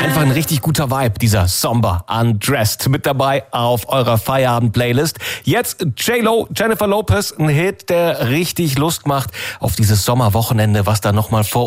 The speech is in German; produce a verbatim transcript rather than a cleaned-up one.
Einfach ein richtig guter Vibe, dieser Somber Undressed, mit dabei auf eurer Feierabend-Playlist. Jetzt J-Lo, Jennifer Lopez, ein Hit, der richtig Lust macht auf dieses Sommerwochenende, was da nochmal vor